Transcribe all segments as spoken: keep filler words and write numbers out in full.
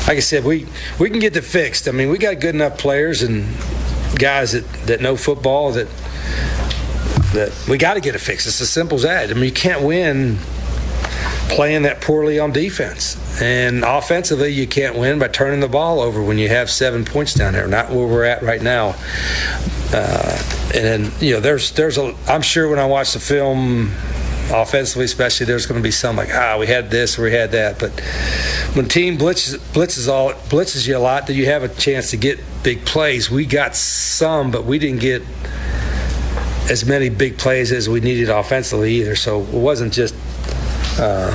like I said, we, we can get it fixed. I mean, we got good enough players and guys that, that know football that that we got to get it fixed. It's as simple as that. I mean, you can't win playing that poorly on defense. And offensively, you can't win by turning the ball over when you have seven points down there. Not where we're at right now. Uh, and then, you know, there's there's a. I'm sure when I watch the film, offensively especially, there's going to be some like, ah, we had this, we had that. But when team blitzes blitzes all blitzes you a lot, that you have a chance to get big plays. We got some, but we didn't get as many big plays as we needed offensively either. So it wasn't just uh,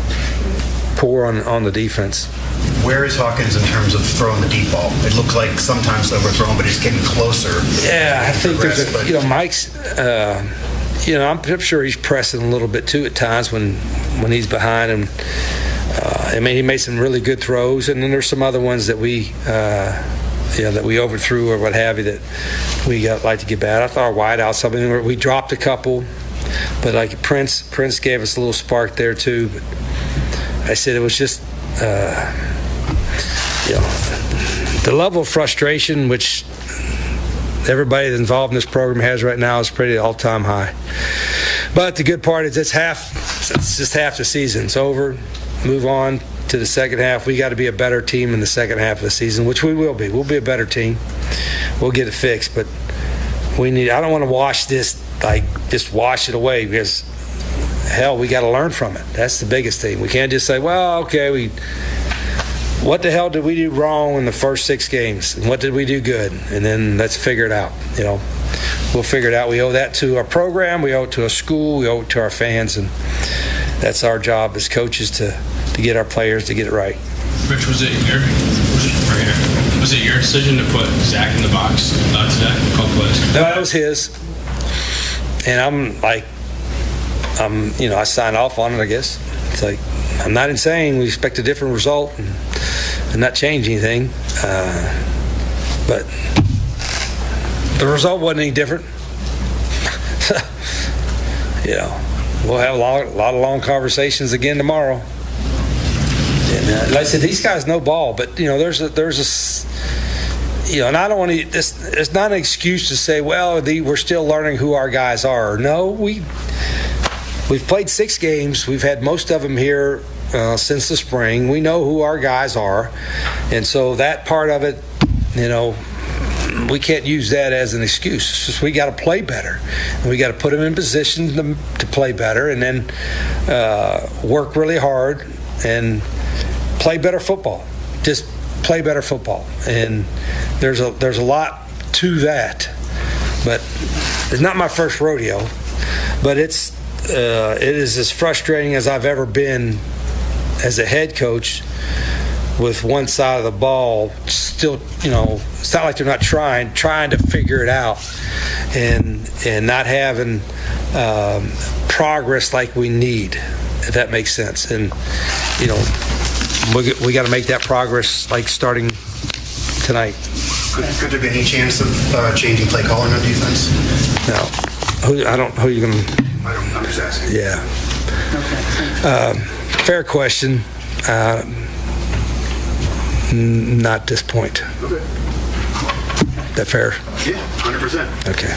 poor on on the defense. Where is Hawkins in terms of throwing the deep ball? It looked like sometimes overthrown, but he's getting closer. Yeah, I think there's a, you know, Mike's, uh, you know, I'm, I'm sure he's pressing a little bit too at times when when he's behind him. Uh, I mean, he made some really good throws, and then there's some other ones that we, uh, you know, that we overthrew or what have you that we got, like to get bad. I thought our wideouts, something where we dropped a couple, but like Prince, Prince gave us a little spark there too. But I said it was just. Uh, You know, the level of frustration which everybody that's involved in this program has right now is pretty all-time high. But the good part is it's half, it's just half the season. It's over. Move on to the second half. We got to be a better team in the second half of the season, which we will be. We'll be a better team. We'll get it fixed. But we need. I don't want to wash this, like, just wash it away because, hell, we got to learn from it. That's the biggest thing. We can't just say, well, okay, we. What the hell did we do wrong in the first six games? And what did we do good? And then let's figure it out. You know, we'll figure it out. We owe that to our program. We owe it to our school. We owe it to our fans. And that's our job as coaches to, to get our players to get it right. Rich, was it your was it, right here, was it your decision to put Zach in the box uh, today? Call plays? No, that was his. And I'm like, I'm, you know, I signed off on it, I guess. It's like, I'm not insane. We expect a different result. And, and not change anything, uh, but the result wasn't any different. You know, we'll have a lot, a lot of long conversations again tomorrow. And uh, like I said, these guys know ball, but you know, there's a, there's a, you know, and I don't want to. This it's not an excuse to say, well, the, we're still learning who our guys are. No, we we've played six games. We've had most of them here. Uh, since the spring, we know who our guys are, and so that part of it, you know, we can't use that as an excuse. It's just we got to play better, and we got to put them in position to, to play better, and then uh, work really hard and play better football. Just play better football, and there's a there's a lot to that, but it's not my first rodeo, but it's uh, it is as frustrating as I've ever been as a head coach with one side of the ball still, you know, it's not like they're not trying, trying to figure it out and and not having um, progress like we need, if that makes sense. And, you know, we, we got to make that progress like starting tonight. Could, could there be any chance of uh, changing play calling on defense? No. Who, I don't, who are you going to? I don't, I'm just asking. Yeah. Okay. Um, Fair question. Uh, n- not this point. Okay. That fair? Yeah, one hundred percent. Okay.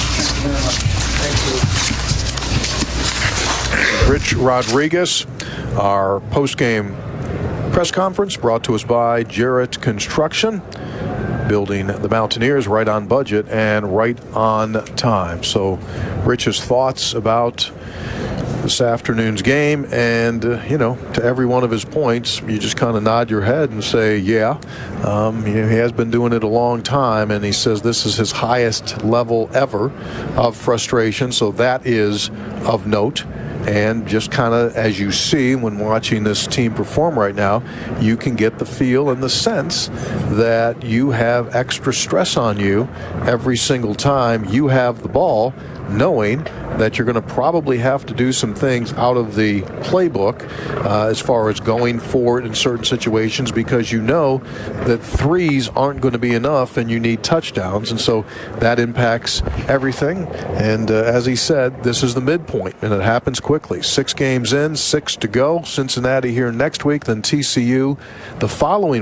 Rich Rodriguez, our post-game press conference brought to us by Jarrett Construction, building the Mountaineers right on budget and right on time. So Rich's thoughts about this afternoon's game, and uh, you know, to every one of his points, you just kind of nod your head and say, yeah. Um, you know, he has been doing it a long time, and he says this is his highest level ever of frustration, so that is of note. And just kind of as you see when watching this team perform right now, you can get the feel and the sense that you have extra stress on you every single time you have the ball, knowing that you're going to probably have to do some things out of the playbook uh, as far as going forward in certain situations, because you know that threes aren't going to be enough and you need touchdowns, and so that impacts everything. And uh, as he said, this is the midpoint, and it happens quickly. Six games in, six to go. Cincinnati here next week, then T C U the following